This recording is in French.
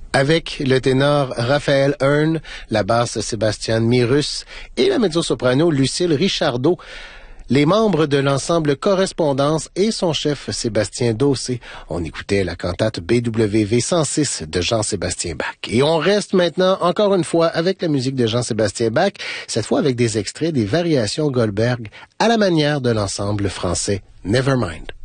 Avec le ténor Raphaël Hearn, la basse Sébastien Mirus et la mezzo-soprano Lucille Richardot. Les membres de l'ensemble Correspondance et son chef Sébastien Dossé. On écoutait la cantate BWV 106 de Jean-Sébastien Bach. Et on reste maintenant, encore une fois, avec la musique de Jean-Sébastien Bach, cette fois avec des extraits des variations Goldberg à la manière de l'ensemble français Nevermind.